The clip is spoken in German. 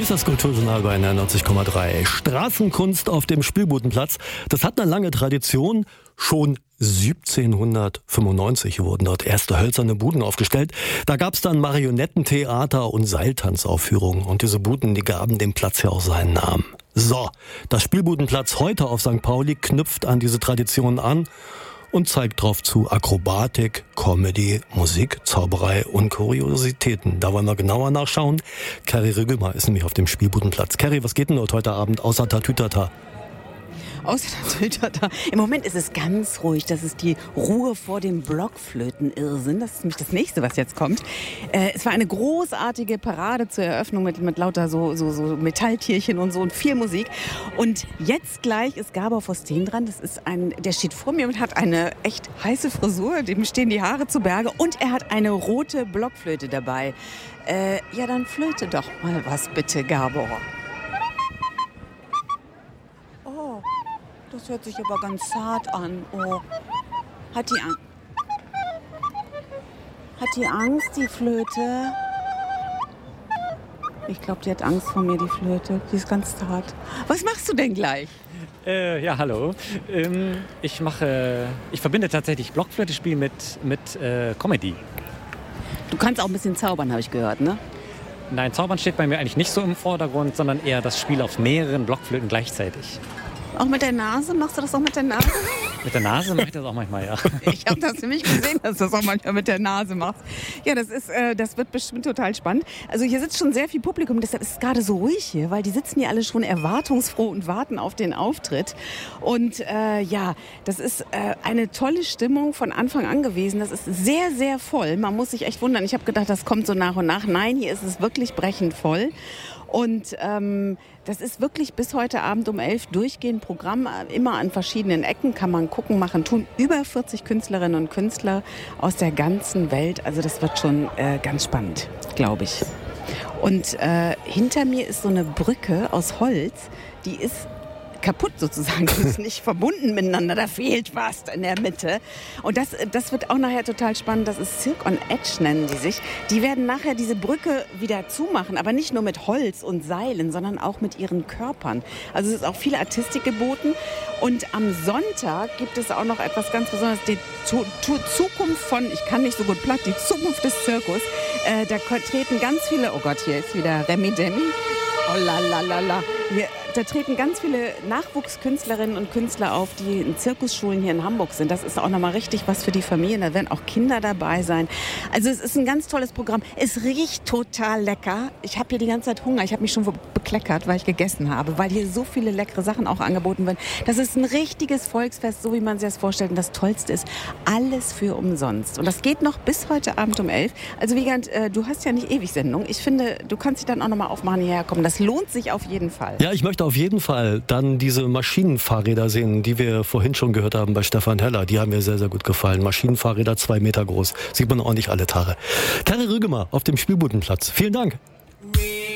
Hier ist das Kulturjournal bei 91,3. Straßenkunst auf dem Spielbudenplatz. Das hat eine lange Tradition. Schon 1795 wurden dort erste hölzerne Buden aufgestellt. Da gab es dann Marionettentheater und Seiltanzaufführungen. Und diese Buden, die gaben dem Platz ja auch seinen Namen. So, das Spielbudenplatz heute auf St. Pauli knüpft an diese Tradition an und zeigt drauf zu Akrobatik, Comedy, Musik, Zauberei und Kuriositäten. Da wollen wir genauer nachschauen. Kerry Rügemer ist nämlich auf dem Spielbudenplatz. Kerry, was geht denn dort heute Abend außer Tatütata? Außer Tatütata. Im Moment ist es ganz ruhig. Das ist die Ruhe vor dem Blockflöten-Irrsinn. Das ist nämlich das nächste, was jetzt kommt. Es war eine großartige Parade zur Eröffnung mit lauter so Metalltierchen und so und viel Musik. Und jetzt gleich ist Gabor Fosteen dran. Das ist der steht vor mir und hat eine echt heiße Frisur. Dem stehen die Haare zu Berge. Und er hat eine rote Blockflöte dabei. Ja, dann flöte doch mal was bitte, Gabor. Das hört sich aber ganz zart an. Oh. Hat die Angst, die Flöte? Ich glaube, die hat Angst vor mir, die Flöte. Die ist ganz zart. Was machst du denn gleich? Ja, hallo. Ich verbinde tatsächlich Blockflöte-Spiel mit Comedy. Du kannst auch ein bisschen zaubern, habe ich gehört, ne? Nein, Zaubern steht bei mir eigentlich nicht so im Vordergrund, sondern eher das Spiel auf mehreren Blockflöten gleichzeitig. Auch mit der Nase? Machst du das auch mit der Nase? Mit der Nase mache ich das auch manchmal, ja. Ich habe das nämlich gesehen, dass du das auch manchmal mit der Nase machst. Ja, das wird bestimmt total spannend. Also hier sitzt schon sehr viel Publikum, deshalb ist es gerade so ruhig hier, weil die sitzen hier alle schon erwartungsfroh und warten auf den Auftritt. Und ja, das ist eine tolle Stimmung von Anfang an gewesen. Das ist sehr, sehr voll. Man muss sich echt wundern. Ich habe gedacht, das kommt so nach und nach. Nein, hier ist es wirklich brechend voll. Und das ist wirklich bis heute Abend um 11 durchgehend Programm. Immer an verschiedenen Ecken kann man gucken, machen, tun. Über 40 Künstlerinnen und Künstler aus der ganzen Welt. Also das wird schon ganz spannend, glaube ich. Und hinter mir ist so eine Brücke aus Holz, die ist kaputt sozusagen, die ist nicht verbunden miteinander, da fehlt was in der Mitte. Und das wird auch nachher total spannend, das ist Cirque on Edge, nennen die sich. Die werden nachher diese Brücke wieder zumachen, aber nicht nur mit Holz und Seilen, sondern auch mit ihren Körpern. Also es ist auch viel Artistik geboten. Und am Sonntag gibt es auch noch etwas ganz Besonderes, die Zukunft von, ich kann nicht so gut platt, die Zukunft des Zirkus. Da treten ganz viele, oh Gott, hier ist wieder Remi Demi. Oh la la la la. Da treten ganz viele Nachwuchskünstlerinnen und Künstler auf, die in Zirkusschulen hier in Hamburg sind. Das ist auch nochmal richtig was für die Familien. Da werden auch Kinder dabei sein. Also es ist ein ganz tolles Programm. Es riecht total lecker. Ich habe hier die ganze Zeit Hunger. Ich habe mich schon bekleckert, weil ich gegessen habe, weil hier so viele leckere Sachen auch angeboten werden. Das ist ein richtiges Volksfest, so wie man sich das vorstellt. Und das Tollste ist, alles für umsonst. Und das geht noch bis heute Abend um 11. Also Wiegand, du hast ja nicht ewig Sendung. Ich finde, du kannst dich dann auch nochmal aufmachen, hierher kommen. Das lohnt sich auf jeden Fall. Ja, ich möchte auf jeden Fall dann diese Maschinenfahrräder sehen, die wir vorhin schon gehört haben bei Stefan Heller. Die haben mir sehr, sehr gut gefallen. Maschinenfahrräder 2 Meter groß. Sieht man auch nicht alle Tage. Kerry Rügemer auf dem Spielbudenplatz. Vielen Dank.